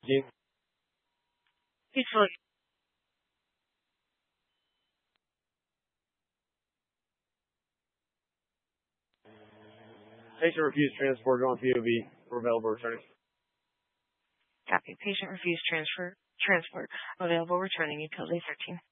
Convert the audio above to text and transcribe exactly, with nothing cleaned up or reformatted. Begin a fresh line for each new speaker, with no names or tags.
you.
Peaceful.
Patient refused transport on P O V. We're available returning.
Copy. Patient refused transfer transport. Available returning utility thirteen.